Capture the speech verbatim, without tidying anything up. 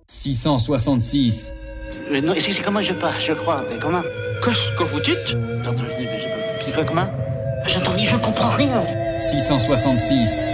six cent soixante-six. Euh, non, excusez-moi, je pas, je crois, mais comment? Qu'est-ce que vous dites? Pardon, je dis, mais j'ai pas... Comment? J'entends dire, je comprends rien. six cent soixante-six.